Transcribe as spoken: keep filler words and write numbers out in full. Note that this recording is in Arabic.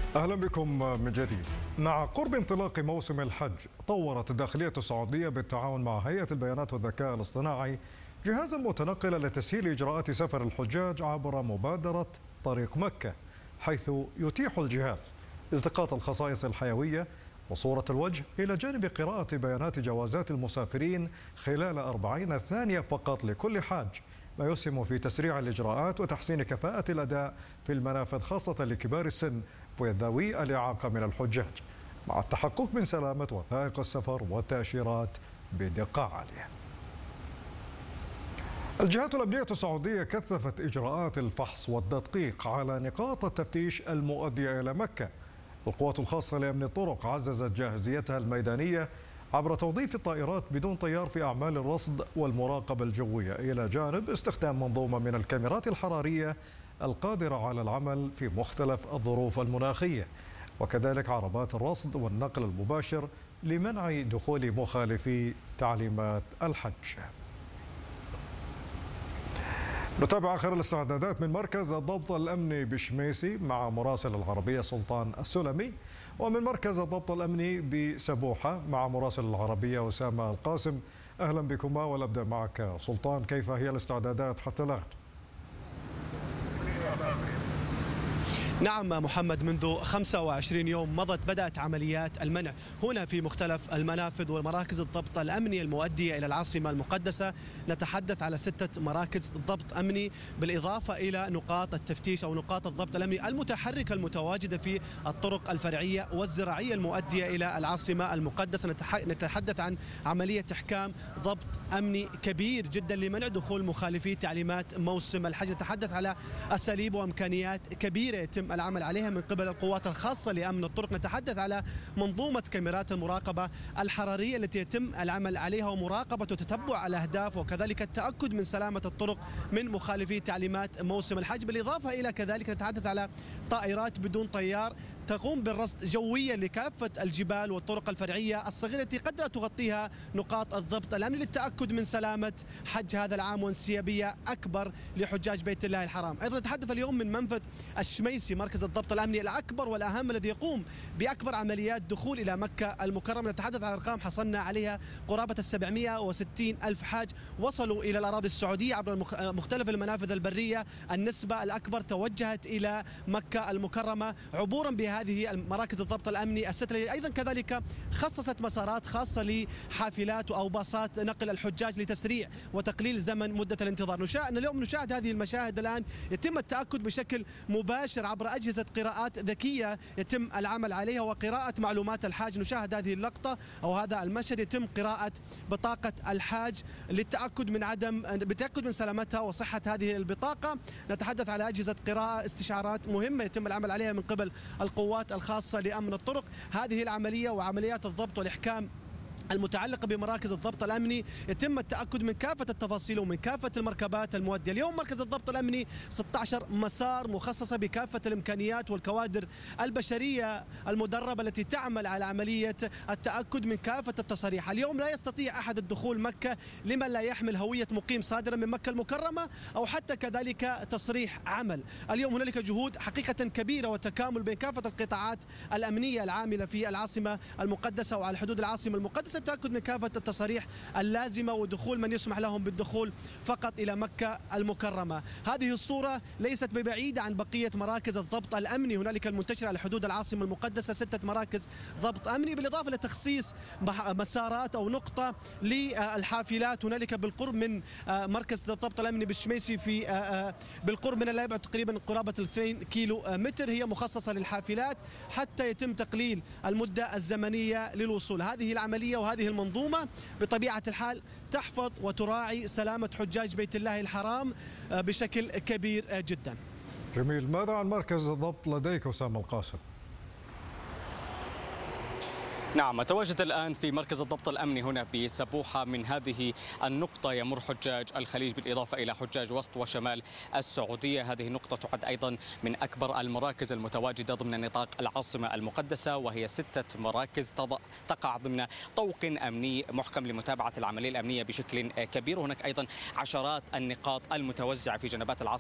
أهلا بكم من جديد. مع قرب انطلاق موسم الحج، طورت الداخلية السعودية بالتعاون مع هيئة البيانات والذكاء الاصطناعي جهازا متنقلا لتسهيل إجراءات سفر الحجاج عبر مبادرة طريق مكة، حيث يتيح الجهاز التقاط الخصائص الحيوية وصورة الوجه إلى جانب قراءة بيانات جوازات المسافرين خلال أربعين ثانية فقط لكل حاج، ما يسهم في تسريع الإجراءات وتحسين كفاءة الأداء في المنافذ خاصة لكبار السن وذوي الإعاقة من الحجاج، مع التحقق من سلامة وثائق السفر والتأشيرات بدقة عالية. الجهات الأمنية السعودية كثفت إجراءات الفحص والتدقيق على نقاط التفتيش المؤدية إلى مكة. القوات الخاصة لأمن الطرق عززت جاهزيتها الميدانية عبر توظيف الطائرات بدون طيار في أعمال الرصد والمراقبة الجوية، إلى جانب استخدام منظومة من الكاميرات الحرارية القادرة على العمل في مختلف الظروف المناخية، وكذلك عربات الرصد والنقل المباشر لمنع دخول مخالفي تعليمات الحج. نتابع آخر الاستعدادات من مركز الضبط الأمني بشميسي مع مراسل العربية سلطان السلمي، ومن مركز الضبط الأمني بسبوحة مع مراسل العربية أسامة القاسم. أهلا بكما، والأبدأ معك سلطان، كيف هي الاستعدادات حتى الآن؟ نعم محمد، منذ خمسة وعشرين يوم مضت بدأت عمليات المنع هنا في مختلف المنافذ والمراكز الضبط الأمني المؤدية إلى العاصمة المقدسة. نتحدث على ستة مراكز ضبط أمني بالإضافة إلى نقاط التفتيش أو نقاط الضبط الأمني المتحركة المتواجدة في الطرق الفرعية والزراعية المؤدية إلى العاصمة المقدسة. نتحدث عن عملية إحكام ضبط أمني كبير جدا لمنع دخول مخالفي تعليمات موسم الحج. نتحدث على أساليب وإمكانيات كبيرة يتم العمل عليها من قبل القوات الخاصة لأمن الطرق. نتحدث على منظومة كاميرات المراقبة الحرارية التي يتم العمل عليها ومراقبة وتتبع الأهداف، وكذلك التأكد من سلامة الطرق من مخالفي تعليمات موسم الحج. بالإضافة إلى كذلك نتحدث على طائرات بدون طيار تقوم بالرصد جويا لكافة الجبال والطرق الفرعية الصغيرة التي قد لا تغطيها نقاط الضبط الأمني للتأكد من سلامة حج هذا العام وانسيابية أكبر لحجاج بيت الله الحرام. أيضا نتحدث اليوم من منفذ الشميسي مركز الضبط الأمني الأكبر والأهم الذي يقوم بأكبر عمليات دخول إلى مكة المكرمة. نتحدث عن أرقام حصلنا عليها قرابة السبعمئة وستين ألف حاج وصلوا إلى الأراضي السعودية عبر مختلف المنافذ البرية. النسبة الأكبر توجهت إلى مكة المكرمة عبورا بهذه مراكز الضبط الأمني الستة. أيضا كذلك خصصت مسارات خاصة لحافلات أو باصات نقل الحجاج لتسريع وتقليل زمن مدة الانتظار. نشاهد اليوم نشاهد هذه المشاهد الآن، يتم التأكد بشكل مباشر عبر أجهزة قراءات ذكية يتم العمل عليها وقراءة معلومات الحاج. نشاهد هذه اللقطة أو هذا المشهد، يتم قراءة بطاقة الحاج للتأكد من عدم بالتأكد من سلامتها وصحة هذه البطاقة. نتحدث على أجهزة قراءة استشعارات مهمة يتم العمل عليها من قبل القوات الخاصة لأمن الطرق. هذه العملية وعمليات الضبط والإحكام المتعلقة بمراكز الضبط الأمني يتم التأكد من كافة التفاصيل ومن كافة المركبات المؤدية. اليوم مركز الضبط الأمني ستة عشر مسار مخصصة بكافة الإمكانيات والكوادر البشرية المدربة التي تعمل على عملية التأكد من كافة التصاريح. اليوم لا يستطيع أحد الدخول مكة لمن لا يحمل هوية مقيم صادرة من مكة المكرمة أو حتى كذلك تصريح عمل. اليوم هنالك جهود حقيقة كبيرة وتكامل بين كافة القطاعات الأمنية العاملة في العاصمة المقدسة وعلى حدود العاصمة المقدسة، التأكد من كافة التصاريح اللازمة ودخول من يسمح لهم بالدخول فقط إلى مكة المكرمة. هذه الصورة ليست ببعيدة عن بقية مراكز الضبط الأمني هنالك المنتشرة على حدود العاصمة المقدسة، ستة مراكز ضبط أمني بالإضافة لتخصيص مسارات أو نقطة للحافلات هنالك بالقرب من مركز الضبط الأمني بالشميسي في بالقرب من لا يبعد تقريبا قرابة اثنين كيلو متر، هي مخصصة للحافلات حتى يتم تقليل المدة الزمنية للوصول. هذه العملية وهذه المنظومة بطبيعة الحال تحفظ وتراعي سلامة حجاج بيت الله الحرام بشكل كبير جدا. جميل. ماذا عن مركز الضبط لديك أسامة القاسم؟ نعم، أتواجد الآن في مركز الضبط الأمني هنا بسبوحة. من هذه النقطة يمر حجاج الخليج بالإضافة إلى حجاج وسط وشمال السعودية. هذه النقطة تعد أيضا من أكبر المراكز المتواجدة ضمن نطاق العاصمة المقدسة، وهي ستة مراكز تقع ضمن طوق أمني محكم لمتابعة العملية الأمنية بشكل كبير. وهناك أيضا عشرات النقاط المتوزعة في جنبات العاصمة